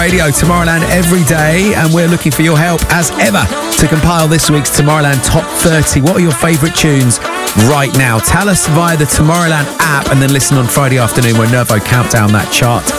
Radio, Tomorrowland every day, and we're looking for your help as ever to compile this week's Tomorrowland Top 30. What are your favourite tunes right now? Tell us via the Tomorrowland app, and then listen on Friday afternoon when Nervo count down that chart